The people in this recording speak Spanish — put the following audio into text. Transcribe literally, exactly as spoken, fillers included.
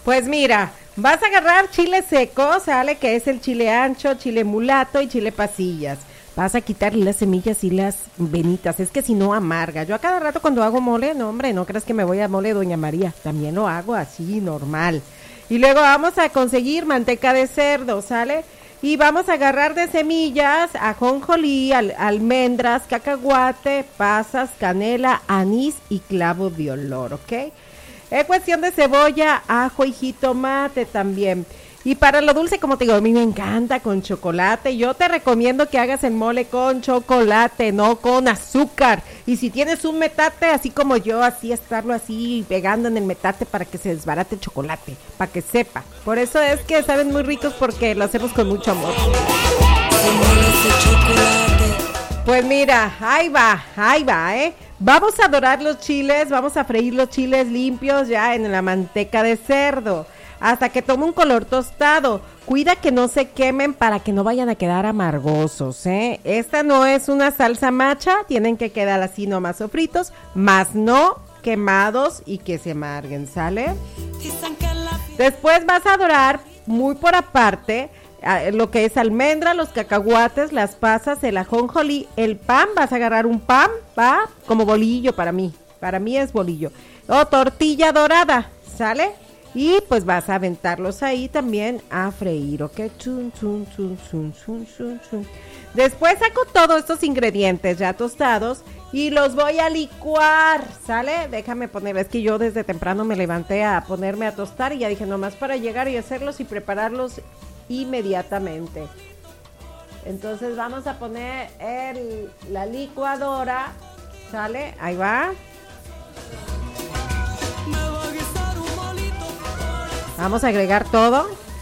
Pues mira, vas a agarrar chile seco, sale que es el chile ancho, chile mulato y chile pasillas. Vas a quitarle las semillas y las venitas, es que si no amarga. Yo a cada rato cuando hago mole, no hombre, no creas que me voy a mole Doña María, también lo hago así, normal. Y luego vamos a conseguir manteca de cerdo, ¿sale? Y vamos a agarrar de semillas ajonjolí, al, almendras, cacahuate, pasas, canela, anís y clavo de olor, ¿ok? Es cuestión de cebolla, ajo y jitomate también. Y para lo dulce, como te digo, a mí me encanta con chocolate. Yo te recomiendo que hagas el mole con chocolate, no con azúcar. Y si tienes un metate, así como yo, así estarlo así pegando en el metate para que se desbarate el chocolate, para que sepa. Por eso es que saben muy ricos porque lo hacemos con mucho amor. Pues mira, ahí va, ahí va, ¿eh? Vamos a dorar los chiles, vamos a freír los chiles limpios ya en la manteca de cerdo, hasta que tome un color tostado. Cuida que no se quemen para que no vayan a quedar amargosos, ¿eh? Esta no es una salsa macha, tienen que quedar así nomás sofritos, más no quemados y que se amarguen, ¿sale? Después vas a dorar muy por aparte lo que es almendra, los cacahuates, las pasas, el ajonjolí, el pan. Vas a agarrar un pan, va, como bolillo para mí, para mí es bolillo, o tortilla dorada, ¿sale? Y pues vas a aventarlos ahí también a freír, ¿ok? Chun, chun, chun, chun, chun, chun, chun. Después saco todos estos ingredientes ya tostados y los voy a licuar, ¿sale? Déjame poner, es que yo desde temprano me levanté a ponerme a tostar y ya dije nomás para llegar y hacerlos y prepararlos inmediatamente. Entonces vamos a poner el, la licuadora, ¿sale? Ahí va. Vamos a agregar todo.